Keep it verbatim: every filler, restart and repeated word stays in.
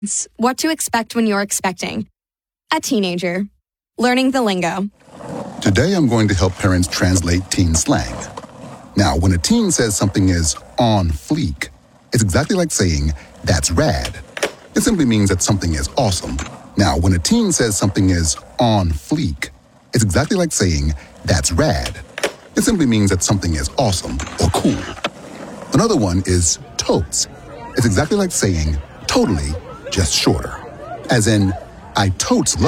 What to expect when you're expecting. A teenager. Learning the lingo. Today I'm going to help parents translate teen slang. Now, when a teen says something is on fleek, it's exactly like saying, that's rad. It simply means that something is awesome. Now, when a teen says something is on fleek, it's exactly like saying, that's rad. It simply means that something is awesome or cool. Another one is totes. It's exactly like saying, totally, just shorter. As in, I totes love